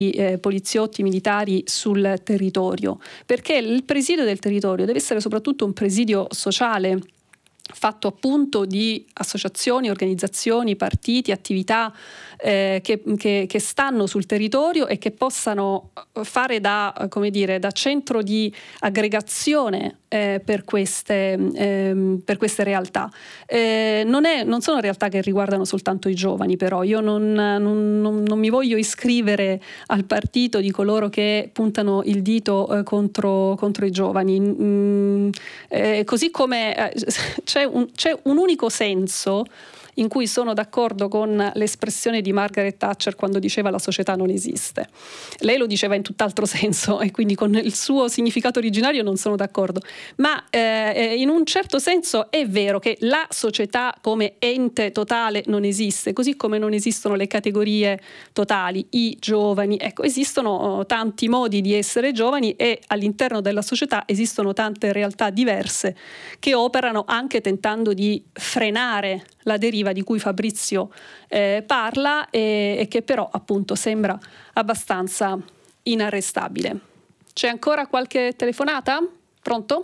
poliziotti militari sul territorio, perché il presidio del territorio deve essere soprattutto un presidio sociale, fatto appunto di associazioni, organizzazioni, partiti, attività che stanno sul territorio e che possano fare da centro di aggregazione per queste realtà. Non sono realtà che riguardano soltanto i giovani, però io non mi voglio iscrivere al partito di coloro che puntano il dito contro i giovani, così come c'è un unico senso in cui sono d'accordo con l'espressione di Margaret Thatcher quando diceva la società non esiste. Lei lo diceva in tutt'altro senso e quindi con il suo significato originario non sono d'accordo, ma in un certo senso è vero che la società come ente totale non esiste, così come non esistono le categorie totali, i giovani. Ecco, esistono tanti modi di essere giovani e all'interno della società esistono tante realtà diverse che operano anche tentando di frenare la deriva di cui Fabrizio parla e che però appunto sembra abbastanza inarrestabile. C'è ancora qualche telefonata? Pronto?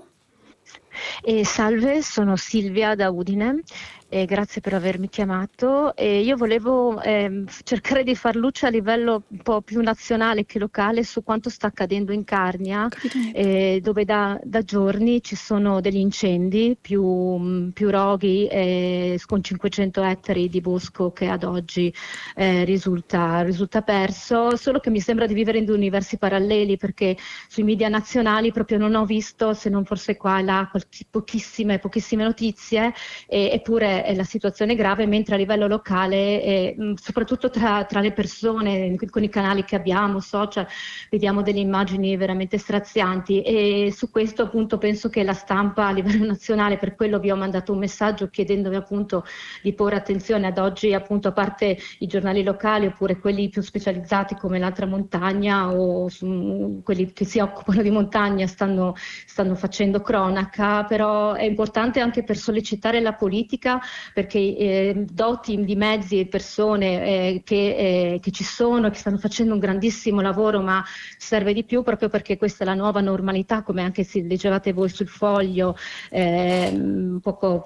Salve, sono Silvia da Udine. Grazie per avermi chiamato. Io volevo cercare di far luce a livello un po' più nazionale che locale su quanto sta accadendo in Carnia, dove da giorni ci sono degli incendi, più roghi con 500 ettari di bosco che ad oggi risulta perso, solo che mi sembra di vivere in due universi paralleli, perché sui media nazionali proprio non ho visto, se non forse qua e là, pochissime notizie, eppure la situazione è grave, mentre a livello locale, soprattutto tra le persone, con i canali che abbiamo, social, vediamo delle immagini veramente strazianti, e su questo appunto penso che la stampa a livello nazionale, per quello vi ho mandato un messaggio chiedendovi appunto di porre attenzione ad oggi, appunto, a parte i giornali locali oppure quelli più specializzati come l'Altra Montagna o quelli che si occupano di montagna stanno facendo cronaca, però è importante anche per sollecitare la politica, perché doti di mezzi e persone che ci sono, che stanno facendo un grandissimo lavoro, ma serve di più, proprio perché questa è la nuova normalità, come anche si leggevate voi sul Foglio poco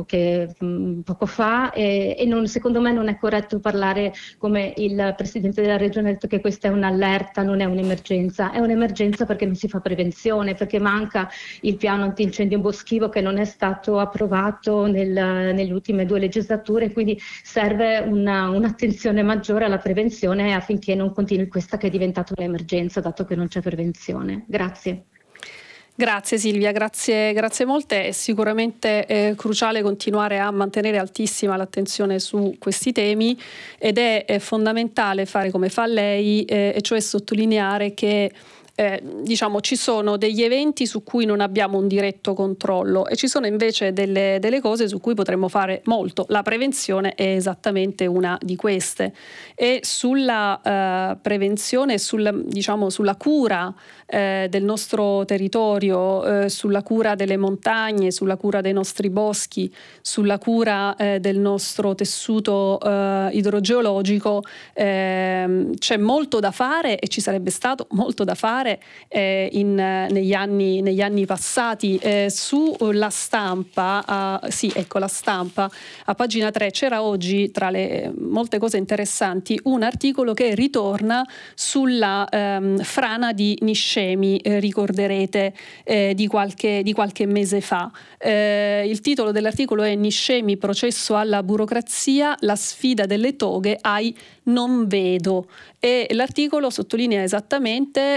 fa, e secondo me non è corretto parlare, come il Presidente della Regione ha detto, che questa è un'allerta, non è un'emergenza. È un'emergenza perché non si fa prevenzione, perché manca il piano antincendio boschivo che non è stato approvato nelle ultime 2 legislature, quindi serve un'attenzione maggiore alla prevenzione affinché non continui questa che è diventata un'emergenza, dato che non c'è prevenzione. Grazie. Grazie Silvia, grazie molte. È sicuramente cruciale continuare a mantenere altissima l'attenzione su questi temi, ed è fondamentale fare come fa lei, e cioè sottolineare che ci sono degli eventi su cui non abbiamo un diretto controllo e ci sono invece delle cose su cui potremmo fare molto. La prevenzione è esattamente una di queste, e sulla prevenzione, sulla cura del nostro territorio, sulla cura delle montagne, sulla cura dei nostri boschi, sulla cura del nostro tessuto idrogeologico, c'è molto da fare, e ci sarebbe stato molto da fare negli anni passati. Sulla Stampa, La Stampa, a pagina 3 c'era oggi, tra le molte cose interessanti, un articolo che ritorna sulla frana di Niscemi, ricorderete, di qualche mese fa. Il titolo dell'articolo è "Niscemi, processo alla burocrazia, la sfida delle toghe ai non vedo", e l'articolo sottolinea esattamente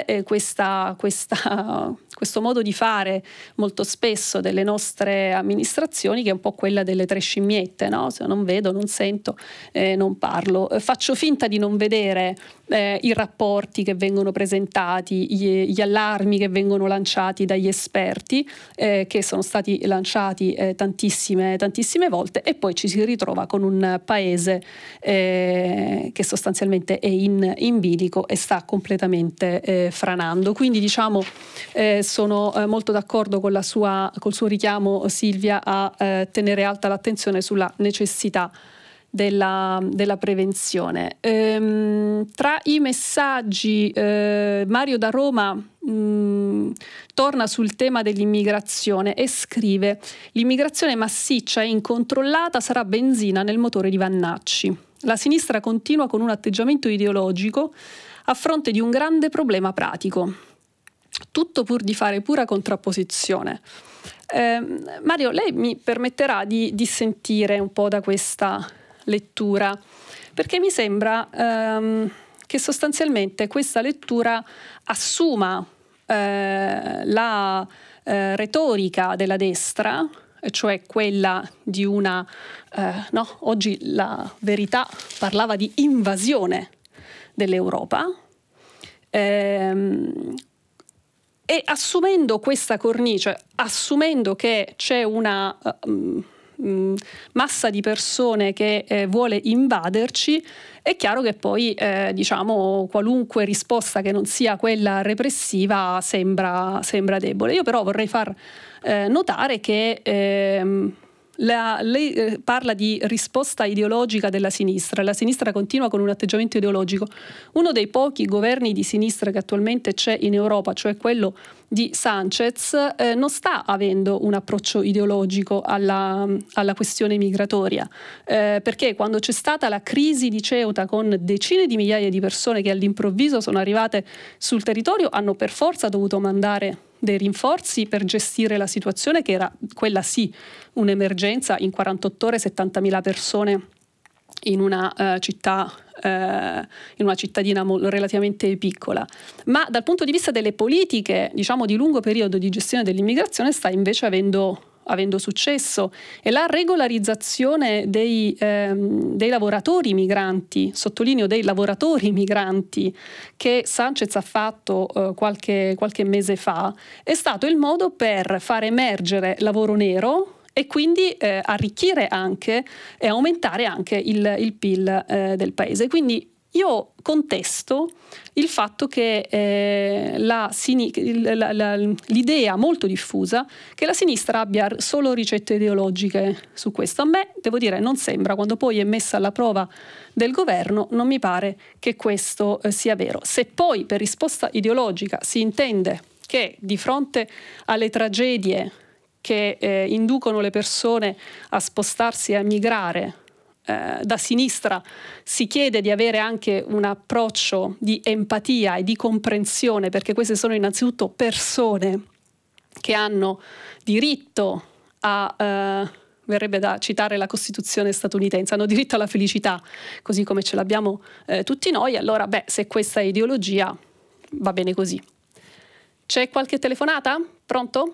questo modo di fare molto spesso delle nostre amministrazioni, che è un po' quella delle 3 scimmiette, no? Se non vedo, non sento, non parlo, faccio finta di non vedere i rapporti che vengono presentati, gli allarmi che vengono lanciati dagli esperti, che sono stati lanciati tantissime volte, e poi ci si ritrova con un paese che sostanzialmente è in bilico e sta completamente franando. Quindi sono molto d'accordo col suo richiamo, Silvia, a tenere alta l'attenzione sulla necessità della prevenzione. Tra i messaggi, Mario da Roma torna sul tema dell'immigrazione e scrive: l'immigrazione massiccia e incontrollata sarà benzina nel motore di Vannacci. La sinistra continua con un atteggiamento ideologico a fronte di un grande problema pratico. Tutto pur di fare pura contrapposizione. Mario, lei mi permetterà di dissentire un po' da questa lettura, perché mi sembra che sostanzialmente questa lettura assuma la retorica della destra, cioè quella di una oggi la Verità parlava di invasione dell'Europa, e assumendo questa cornice, assumendo che c'è una massa di persone che vuole invaderci, è chiaro che poi qualunque risposta che non sia quella repressiva sembra debole. Io però vorrei far notare che lei parla di risposta ideologica della sinistra. La sinistra continua con un atteggiamento ideologico. Uno dei pochi governi di sinistra che attualmente c'è in Europa, cioè quello di Sanchez, non sta avendo un approccio ideologico alla questione migratoria, perché quando c'è stata la crisi di Ceuta con decine di migliaia di persone che all'improvviso sono arrivate sul territorio, hanno per forza dovuto mandare dei rinforzi per gestire la situazione, che era quella sì un'emergenza. In 48 ore 70.000 persone in una cittadina relativamente piccola. Ma dal punto di vista delle politiche, di lungo periodo di gestione dell'immigrazione, sta invece avendo successo, e la regolarizzazione dei lavoratori migranti, sottolineo dei lavoratori migranti, che Sanchez ha fatto qualche mese fa, è stato il modo per far emergere lavoro nero e quindi arricchire anche e aumentare anche il PIL del paese. Quindi io contesto il fatto che l'idea molto diffusa che la sinistra abbia solo ricette ideologiche su questo. A me, devo dire, non sembra. Quando poi è messa alla prova del governo, non mi pare che questo sia vero. Se poi per risposta ideologica si intende che di fronte alle tragedie che inducono le persone a spostarsi e a migrare, da sinistra si chiede di avere anche un approccio di empatia e di comprensione, perché queste sono innanzitutto persone che hanno diritto verrebbe da citare la Costituzione statunitense, hanno diritto alla felicità, così come ce l'abbiamo tutti noi. Allora, se questa è ideologia, va bene così. C'è qualche telefonata? Pronto?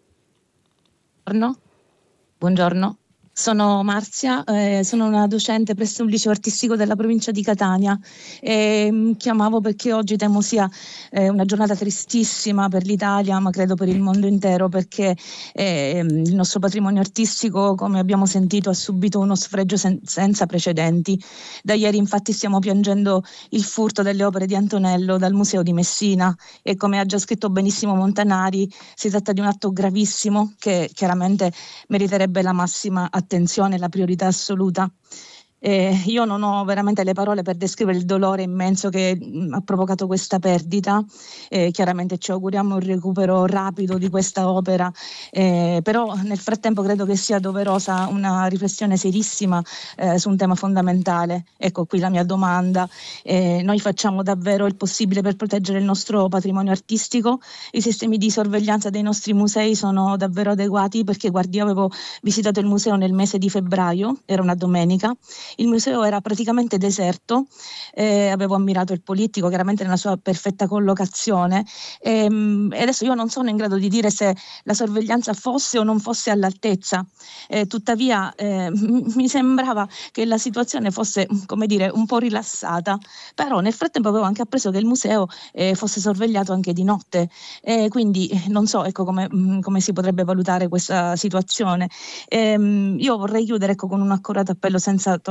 Buongiorno. Sono Marzia, sono una docente presso un liceo artistico della provincia di Catania. Chiamavo perché oggi temo sia una giornata tristissima per l'Italia, ma credo per il mondo intero, perché il nostro patrimonio artistico, come abbiamo sentito, ha subito uno sfregio senza precedenti. Da ieri infatti stiamo piangendo il furto delle opere di Antonello dal Museo di Messina, e come ha già scritto benissimo Montanari, si tratta di un atto gravissimo che chiaramente meriterebbe la massima attenzione, la priorità assoluta. Io non ho veramente le parole per descrivere il dolore immenso che ha provocato questa perdita. Chiaramente ci auguriamo un recupero rapido di questa opera, però nel frattempo credo che sia doverosa una riflessione serissima su un tema fondamentale. Ecco qui la mia domanda. Noi facciamo davvero il possibile per proteggere il nostro patrimonio artistico? I sistemi di sorveglianza dei nostri musei sono davvero adeguati? Perché guardi, io avevo visitato il museo nel mese di febbraio, era una domenica. Il museo era praticamente deserto, avevo ammirato il Polittico chiaramente nella sua perfetta collocazione, e adesso io non sono in grado di dire se la sorveglianza fosse o non fosse all'altezza, tuttavia mi sembrava che la situazione fosse, come dire, un po' rilassata, però nel frattempo avevo anche appreso che il museo fosse sorvegliato anche di notte, quindi non so, ecco, come si potrebbe valutare questa situazione. Io vorrei chiudere, ecco, con un accorato appello senza togliere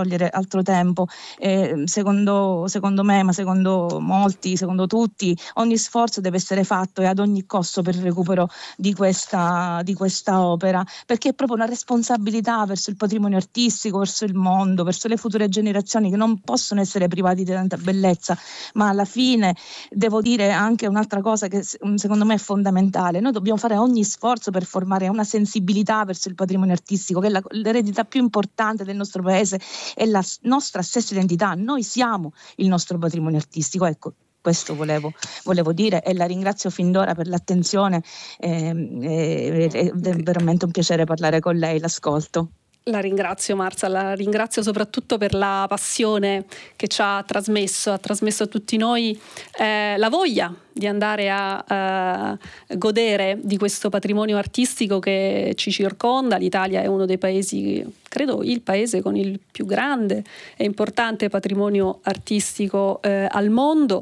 togliere altro tempo. Secondo me, ma secondo molti, secondo tutti, ogni sforzo deve essere fatto e ad ogni costo per il recupero di questa opera, perché è proprio una responsabilità verso il patrimonio artistico, verso il mondo, verso le future generazioni, che non possono essere privati di tanta bellezza. Ma alla fine devo dire anche un'altra cosa che secondo me è fondamentale: noi dobbiamo fare ogni sforzo per formare una sensibilità verso il patrimonio artistico, che è l'eredità più importante del nostro paese, è la nostra stessa identità. Noi siamo il nostro patrimonio artistico, ecco. Questo volevo dire, e la ringrazio fin d'ora per l'attenzione, è veramente un piacere parlare con lei, l'ascolto. La ringrazio Marzia, la ringrazio soprattutto per la passione che ci ha trasmesso a tutti noi, la voglia di andare a godere di questo patrimonio artistico che ci circonda. L'Italia è uno dei paesi, credo il paese con il più grande e importante patrimonio artistico al mondo.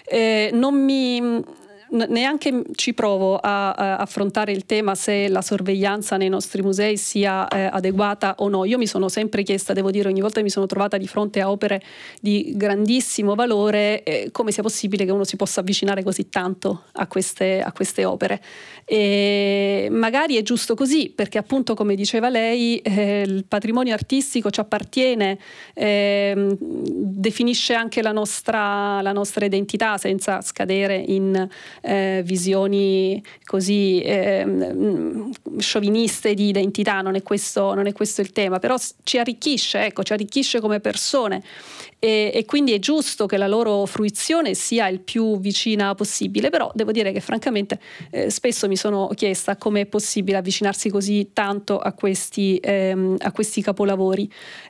Neanche ci provo a affrontare il tema se la sorveglianza nei nostri musei sia adeguata o no. Io mi sono sempre chiesta, devo dire, ogni volta che mi sono trovata di fronte a opere di grandissimo valore, come sia possibile che uno si possa avvicinare così tanto a queste opere. E magari è giusto così, perché appunto, come diceva lei, il patrimonio artistico ci appartiene, definisce anche la nostra identità, senza scadere in visioni così scioviniste di identità. Non è questo il tema, però ci arricchisce come persone, e quindi è giusto che la loro fruizione sia il più vicina possibile. Però devo dire che francamente spesso mi sono chiesta come è possibile avvicinarsi così tanto a questi capolavori.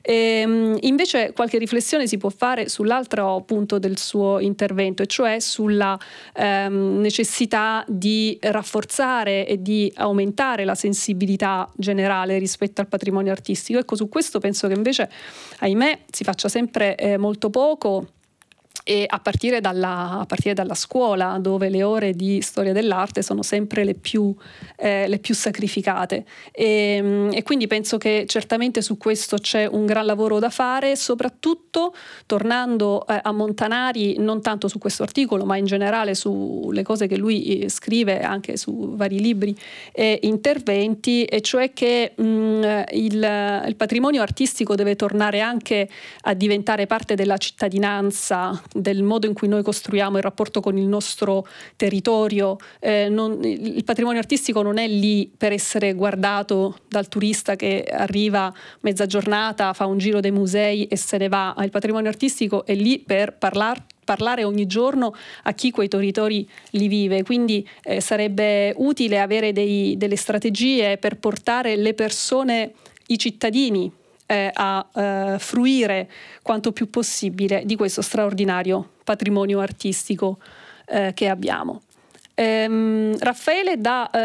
Invece qualche riflessione si può fare sull'altro punto del suo intervento, e cioè sulla necessità di rafforzare e di aumentare la sensibilità generale rispetto al patrimonio artistico. Ecco, su questo penso che invece, ahimè, si faccia sempre molto poco, e a partire dalla scuola, dove le ore di storia dell'arte sono sempre le più sacrificate, e quindi penso che certamente su questo c'è un gran lavoro da fare, soprattutto tornando a Montanari, non tanto su questo articolo ma in generale sulle cose che lui scrive anche su vari libri e interventi, e cioè che il patrimonio artistico deve tornare anche a diventare parte della cittadinanza, del modo in cui noi costruiamo il rapporto con il nostro territorio. Il patrimonio artistico non è lì per essere guardato dal turista che arriva mezza giornata, fa un giro dei musei e se ne va. Il patrimonio artistico è lì per parlare ogni giorno a chi quei territori li vive. Quindi sarebbe utile avere delle strategie per portare le persone, i cittadini, a fruire quanto più possibile di questo straordinario patrimonio artistico che abbiamo. Raffaele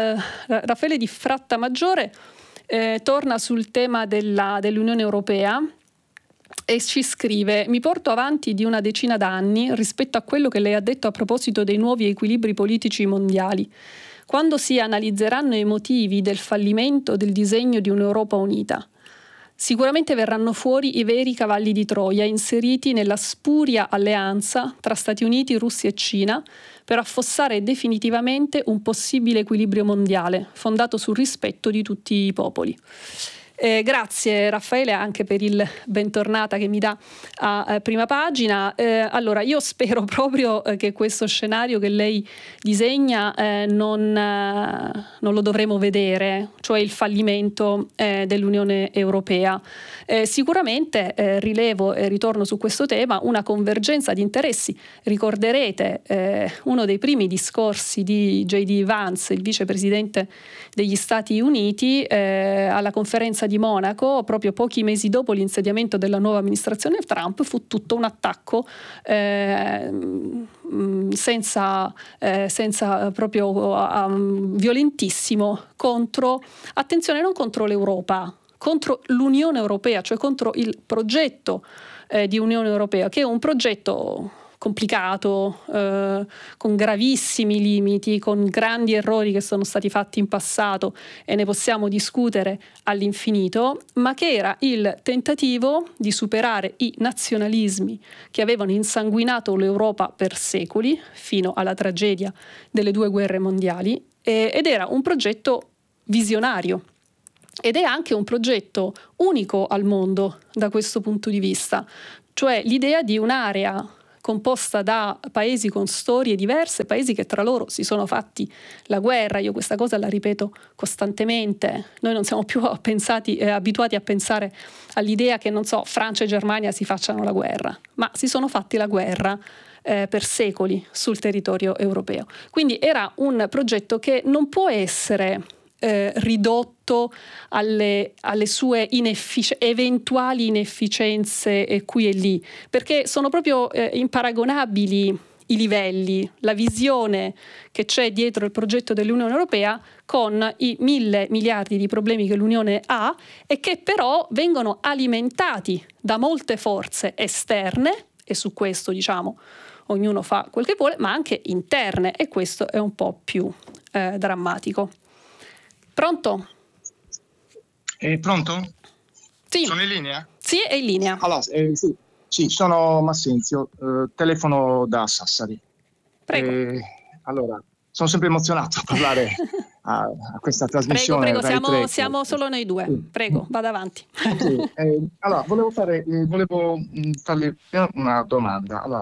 di Frattamaggiore torna sul tema dell'Unione Europea e ci scrive: mi porto avanti di una decina d'anni rispetto a quello che lei ha detto a proposito dei nuovi equilibri politici mondiali. Quando si analizzeranno i motivi del fallimento del disegno di un'Europa unita, sicuramente verranno fuori i veri cavalli di Troia inseriti nella spuria alleanza tra Stati Uniti, Russia e Cina per affossare definitivamente un possibile equilibrio mondiale fondato sul rispetto di tutti i popoli. Grazie Raffaele anche per il bentornata che mi dà a prima pagina. Allora, io spero proprio che questo scenario che lei disegna non lo dovremo vedere, cioè il fallimento dell'Unione Europea. Sicuramente rilevo e ritorno su questo tema una convergenza di interessi. Ricorderete uno dei primi discorsi di J.D. Vance, il vicepresidente degli Stati Uniti, alla conferenza di Monaco, proprio pochi mesi dopo l'insediamento della nuova amministrazione Trump. Fu tutto un attacco senza proprio violentissimo contro, attenzione, non contro l'Europa, contro l'Unione Europea, cioè contro il progetto di Unione Europea, che è un progetto complicato, con gravissimi limiti, con grandi errori che sono stati fatti in passato e ne possiamo discutere all'infinito, ma che era il tentativo di superare i nazionalismi che avevano insanguinato l'Europa per secoli, fino alla tragedia delle 2 guerre mondiali, ed era un progetto visionario. Ed è anche un progetto unico al mondo da questo punto di vista, cioè l'idea di un'area composta da paesi con storie diverse, paesi che tra loro si sono fatti la guerra. Io questa cosa la ripeto costantemente. Noi non siamo più abituati a pensare all'idea che, non so, Francia e Germania si facciano la guerra, ma si sono fatti la guerra per secoli sul territorio europeo. Quindi era un progetto che non può essere ridotto alle sue eventuali inefficienze qui e lì, perché sono proprio imparagonabili i livelli, la visione che c'è dietro il progetto dell'Unione Europea con i 1.000 miliardi di problemi che l'Unione ha e che però vengono alimentati da molte forze esterne, e su questo diciamo ognuno fa quel che vuole, ma anche interne, e questo è un po' più drammatico. Pronto? Pronto? Sì. Sono in linea? Sì, è in linea. Allora, sì, sono Massenzio, telefono da Sassari. Prego. Allora, sono sempre emozionato a parlare a questa trasmissione. Prego, siamo solo noi due. Sì. Prego, vada avanti. Sì, allora, volevo farle una domanda. Allora,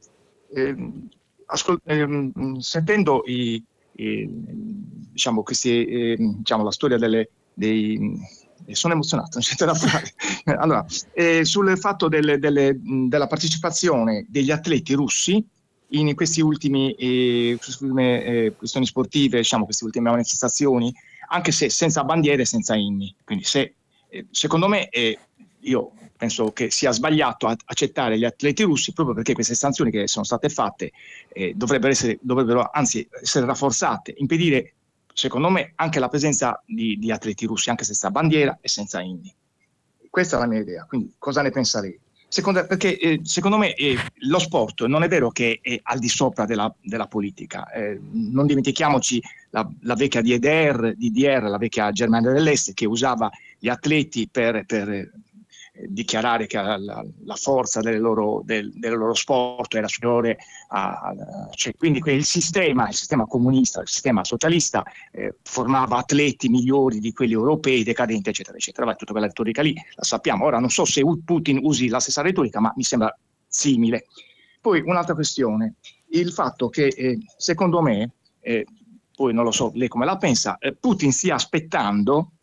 sentendo diciamo questi, diciamo la storia sono emozionato, non c'è da fare. Allora, sul fatto della partecipazione degli atleti russi in queste ultime questioni sportive, diciamo queste ultime manifestazioni, anche se senza bandiere e senza inni. Quindi secondo me io penso che sia sbagliato accettare gli atleti russi, proprio perché queste sanzioni che sono state fatte dovrebbero anzi essere rafforzate, impedire, secondo me, anche la presenza di atleti russi, anche senza bandiera e senza inni. Questa è la mia idea, quindi cosa ne pensa lei? Perché secondo me lo sport non è vero che è al di sopra della politica. Non dimentichiamoci la vecchia DDR, la vecchia Germania dell'Est, che usava gli atleti per dichiarare che la forza del loro sport era superiore quindi il sistema comunista, il sistema socialista formava atleti migliori di quelli europei, decadenti, eccetera, eccetera. Tutta quella retorica lì la sappiamo. Ora non so se Putin usi la stessa retorica, ma mi sembra simile. Poi un'altra questione, il fatto che secondo me, poi non lo so lei come la pensa, Putin stia aspettando,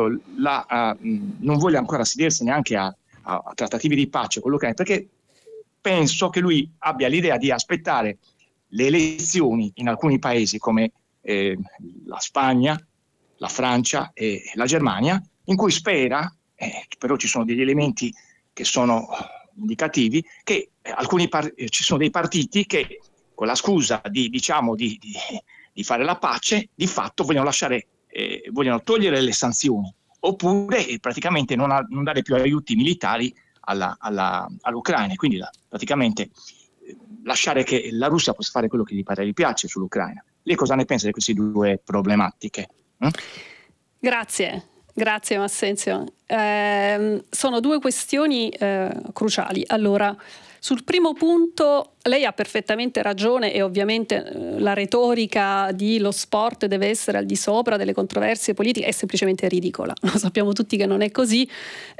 non vuole ancora sedersi neanche a trattative di pace con l'Ucraina, perché penso che lui abbia l'idea di aspettare le elezioni in alcuni paesi come la Spagna, la Francia e la Germania, in cui spera, però ci sono degli elementi che sono indicativi, che ci sono dei partiti che con la scusa di fare la pace, di fatto vogliono togliere le sanzioni, oppure praticamente non dare più aiuti militari all'Ucraina, quindi praticamente lasciare che la Russia possa fare quello che gli pare gli piace sull'Ucraina. Lei cosa ne pensa di queste due problematiche? Grazie Massenzio. Sono due questioni cruciali. Allora, sul primo punto lei ha perfettamente ragione e ovviamente la retorica di lo sport deve essere al di sopra delle controversie politiche è semplicemente ridicola. Lo sappiamo tutti che non è così.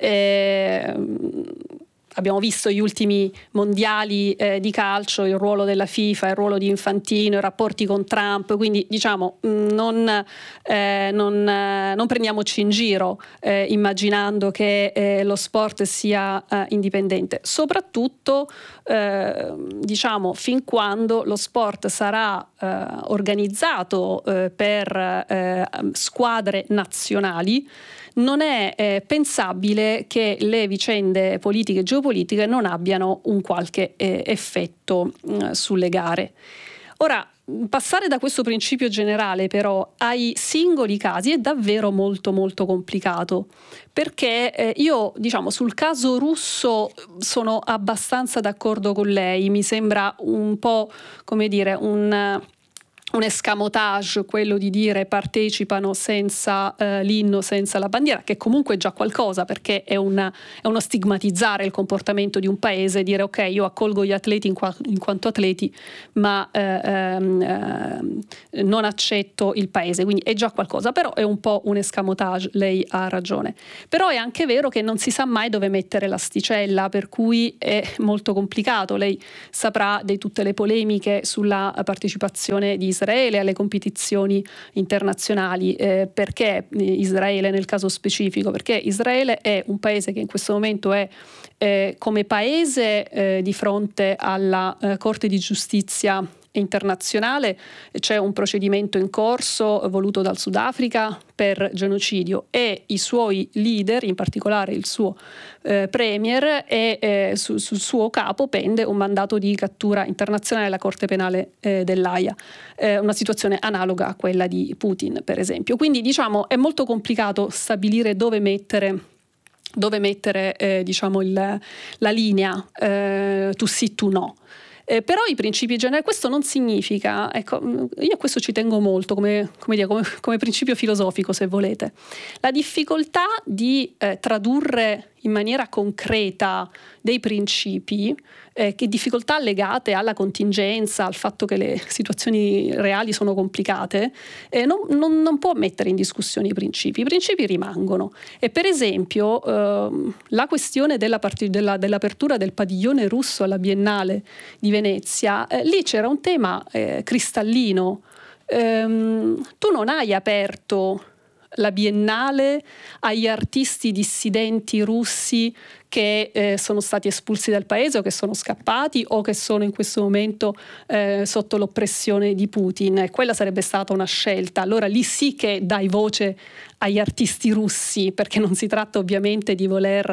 Abbiamo visto gli ultimi mondiali di calcio, il ruolo della FIFA, il ruolo di Infantino, i rapporti con Trump, quindi diciamo non prendiamoci in giro immaginando che lo sport sia indipendente, soprattutto diciamo fin quando lo sport sarà organizzato per squadre nazionali. Non è pensabile che le vicende politiche e geopolitiche non abbiano un qualche effetto sulle gare. Ora, passare da questo principio generale però ai singoli casi è davvero molto molto complicato, perché io, diciamo, sul caso russo sono abbastanza d'accordo con lei. Mi sembra un po', come dire, un escamotage quello di dire partecipano senza l'inno, senza la bandiera, che comunque è già qualcosa, perché è uno stigmatizzare il comportamento di un paese, dire ok, io accolgo gli atleti in quanto atleti, ma non accetto il paese, quindi è già qualcosa, però è un po' un escamotage, lei ha ragione. Però è anche vero che non si sa mai dove mettere l'asticella, per cui è molto complicato. Lei saprà di tutte le polemiche sulla partecipazione di Israele alle competizioni internazionali. Perché Israele nel caso specifico? Perché Israele è un paese che in questo momento è come paese di fronte alla Corte di Giustizia internazionale. C'è un procedimento in corso voluto dal Sudafrica per genocidio, e i suoi leader, in particolare il suo premier, e sul suo capo pende un mandato di cattura internazionale alla Corte Penale dell'Aia, una situazione analoga a quella di Putin, per esempio. Quindi, diciamo, è molto complicato stabilire dove mettere diciamo la linea to sì, to no. Però i principi generali, questo non significa, ecco, io a questo ci tengo molto come principio filosofico, se volete, la difficoltà di tradurre in maniera concreta dei principi, che difficoltà legate alla contingenza, al fatto che le situazioni reali sono complicate, non può mettere in discussione i principi rimangono. E per esempio la questione dell'apertura del padiglione russo alla Biennale di Venezia, lì c'era un tema cristallino. Tu non hai aperto la Biennale agli artisti dissidenti russi che sono stati espulsi dal paese o che sono scappati o che sono in questo momento sotto l'oppressione di Putin. Quella sarebbe stata una scelta. Allora lì sì che dai voce agli artisti russi, perché non si tratta ovviamente di voler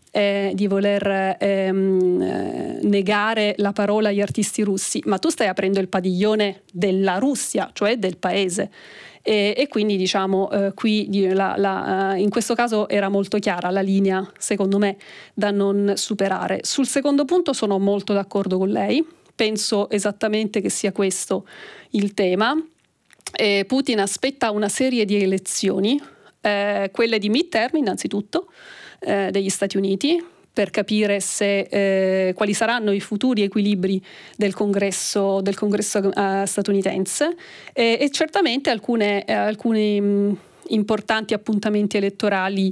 negare la parola agli artisti russi, ma tu stai aprendo il padiglione della Russia, cioè del paese. E quindi, diciamo, qui in questo caso era molto chiara la linea, secondo me, da non superare. Sul secondo punto sono molto d'accordo con lei, penso esattamente che sia questo il tema. Putin aspetta una serie di elezioni, quelle di midterm innanzitutto, degli Stati Uniti, per capire quali saranno i futuri equilibri del congresso statunitense, e certamente alcuni importanti appuntamenti elettorali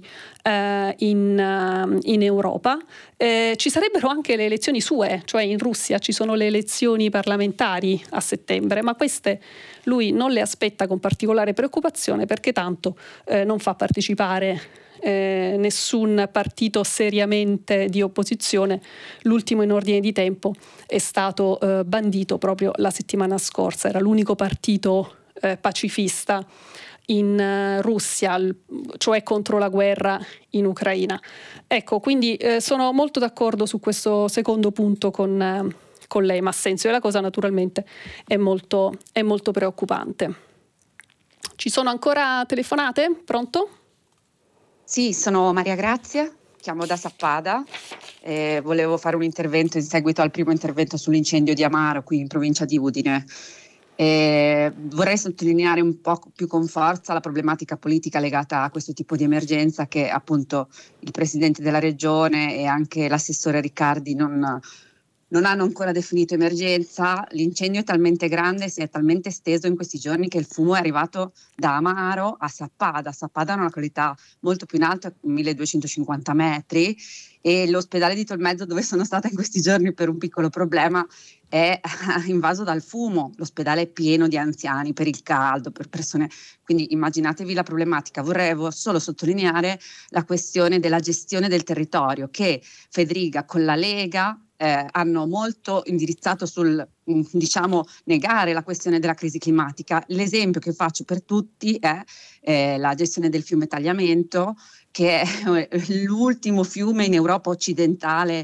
in Europa. Ci sarebbero anche le elezioni sue, cioè in Russia ci sono le elezioni parlamentari a settembre, ma queste lui non le aspetta con particolare preoccupazione, perché tanto non fa partecipare nessun partito seriamente di opposizione. L'ultimo in ordine di tempo è stato bandito proprio la settimana scorsa, era l'unico partito pacifista in Russia, cioè contro la guerra in Ucraina. Ecco, quindi sono molto d'accordo su questo secondo punto con lei, ma Massenzio, e la cosa naturalmente è molto preoccupante. Ci sono ancora telefonate? Pronto? Sì, sono Maria Grazia, chiamo da Sappada. Volevo fare un intervento in seguito al primo intervento sull'incendio di Amaro qui in provincia di Udine. Vorrei sottolineare un po' più con forza la problematica politica legata a questo tipo di emergenza, che appunto il presidente della regione e anche l'assessore Riccardi non hanno ancora definito emergenza. L'incendio è talmente grande, si è talmente esteso in questi giorni, che il fumo è arrivato da Amaro a Sappada. Sappada ha una qualità molto più in alto, 1250 metri, e l'ospedale di Tolmezzo, dove sono stata in questi giorni per un piccolo problema, è invaso dal fumo. L'ospedale è pieno di anziani per il caldo, per persone, quindi immaginatevi la problematica. Vorrei solo sottolineare la questione della gestione del territorio, che Federica con la Lega hanno molto indirizzato sul negare la questione della crisi climatica. L'esempio che faccio per tutti è la gestione del fiume Tagliamento, che è l'ultimo fiume in Europa occidentale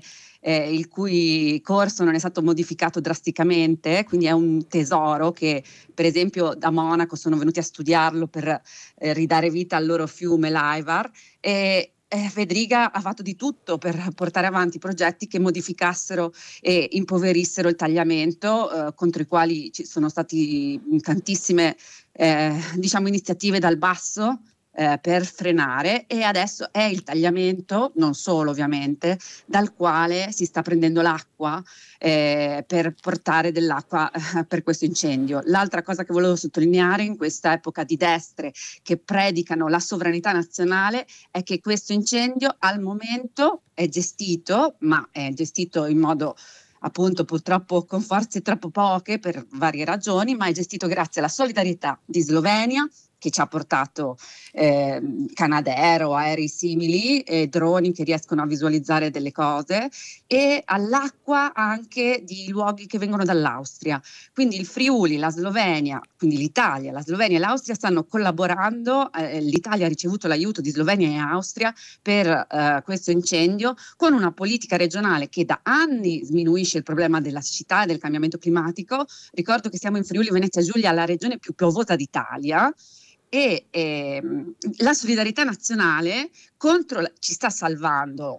il cui corso non è stato modificato drasticamente, quindi è un tesoro che per esempio da Monaco sono venuti a studiarlo per ridare vita al loro fiume l'Aivar, e Federica ha fatto di tutto per portare avanti progetti che modificassero e impoverissero il tagliamento, contro i quali ci sono stati tantissime iniziative dal basso per frenare, e adesso è il tagliamento, non solo ovviamente, dal quale si sta prendendo l'acqua per portare dell'acqua per questo incendio. L'altra cosa che volevo sottolineare in questa epoca di destre che predicano la sovranità nazionale è che questo incendio al momento è gestito, ma è gestito in modo appunto purtroppo con forze troppo poche per varie ragioni, ma è gestito grazie alla solidarietà di Slovenia, che ci ha portato Canadair o aerei simili e droni che riescono a visualizzare delle cose, e all'acqua anche di luoghi che vengono dall'Austria. Quindi il Friuli, la Slovenia, quindi l'Italia, la Slovenia e l'Austria stanno collaborando. L'Italia ha ricevuto l'aiuto di Slovenia e Austria per questo incendio, con una politica regionale che da anni sminuisce il problema della siccità e del cambiamento climatico. Ricordo che siamo in Friuli Venezia Giulia, la regione più piovosa d'Italia, e la solidarietà nazionale ci sta salvando,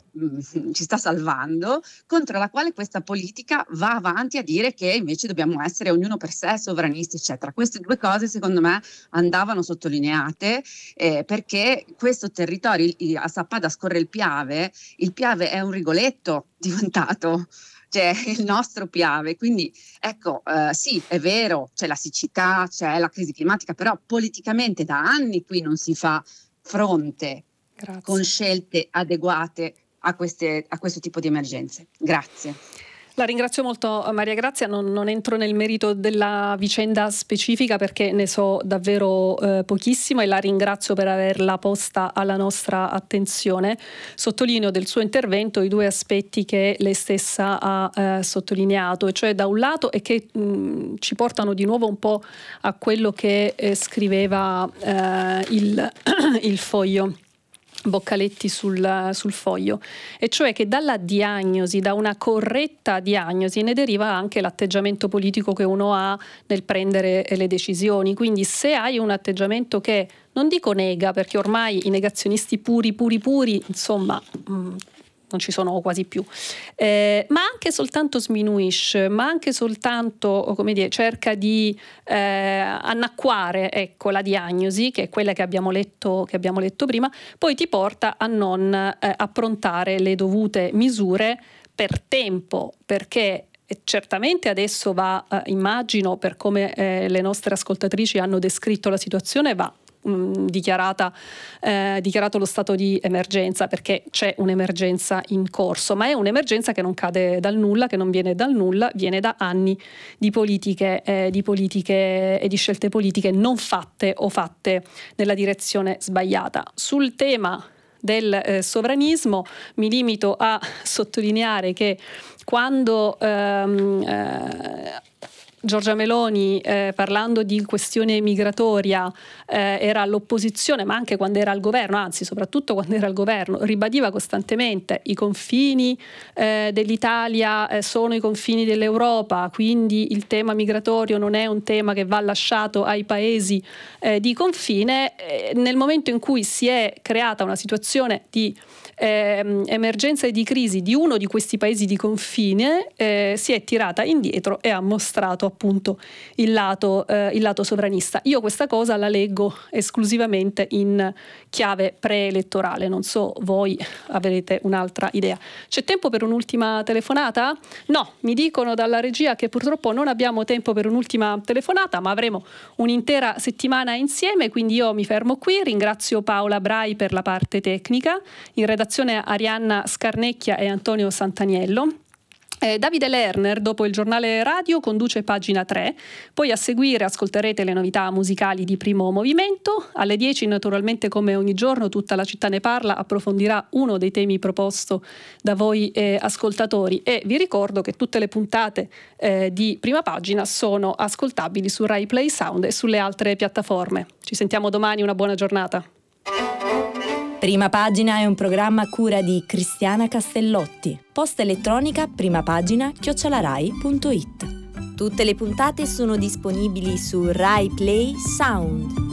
contro la quale questa politica va avanti a dire che invece dobbiamo essere ognuno per sé, sovranisti, eccetera. Queste due cose secondo me andavano sottolineate, perché questo territorio, a Sappada scorre il Piave è un rigoletto diventato, cioè il nostro Piave, quindi ecco, sì, è vero, c'è la siccità, c'è la crisi climatica, però politicamente da anni qui non si fa fronte con scelte adeguate a questo tipo di emergenze. Grazie. La ringrazio molto Maria Grazia, non entro nel merito della vicenda specifica perché ne so davvero pochissimo, e la ringrazio per averla posta alla nostra attenzione. Sottolineo del suo intervento i due aspetti che lei stessa ha sottolineato, e cioè da un lato, e che ci portano di nuovo un po' a quello che scriveva il Foglio Boccaletti sul foglio, e cioè che dalla diagnosi, da una corretta diagnosi, ne deriva anche l'atteggiamento politico che uno ha nel prendere le decisioni. Quindi se hai un atteggiamento che, non dico nega, perché ormai i negazionisti puri, insomma, non ci sono quasi più, ma anche soltanto sminuisce, ma anche soltanto, come dire, cerca di annacquare, ecco, la diagnosi, che è quella che abbiamo letto prima, poi ti porta a non approntare le dovute misure per tempo, perché certamente adesso va, immagino, per come le nostre ascoltatrici hanno descritto la situazione, va dichiarato lo stato di emergenza, perché c'è un'emergenza in corso, ma è un'emergenza che non cade dal nulla, che non viene dal nulla, viene da anni di politiche e di scelte politiche non fatte o fatte nella direzione sbagliata. Sul tema del sovranismo mi limito a sottolineare che quando Giorgia Meloni, parlando di questione migratoria, era all'opposizione, ma anche quando era al governo, anzi soprattutto quando era al governo, ribadiva costantemente i confini dell'Italia sono i confini dell'Europa, quindi il tema migratorio non è un tema che va lasciato ai paesi di confine. Nel momento in cui si è creata una situazione di emergenza e di crisi di uno di questi paesi di confine, si è tirata indietro e ha mostrato appunto il lato sovranista. Io questa cosa la leggo esclusivamente in chiave preelettorale, non so, voi avrete un'altra idea. C'è tempo per un'ultima telefonata? No, mi dicono dalla regia che purtroppo non abbiamo tempo per un'ultima telefonata, ma avremo un'intera settimana insieme, quindi io mi fermo qui. Ringrazio Paola Brai per la parte tecnica, in redazione Arianna Scarnecchia e Antonio Santaniello. Davide Lerner, dopo il giornale radio, conduce Pagina 3, poi a seguire ascolterete le novità musicali di Primo Movimento. Alle 10, naturalmente, come ogni giorno, Tutta la città ne parla approfondirà uno dei temi proposto da voi ascoltatori, e vi ricordo che tutte le puntate di Prima Pagina sono ascoltabili su Rai Play Sound e sulle altre piattaforme. Ci sentiamo domani, una buona giornata. Prima Pagina è un programma a cura di Cristiana Castellotti. Posta elettronica primapagina@rai.it. Tutte le puntate sono disponibili su Rai Play Sound.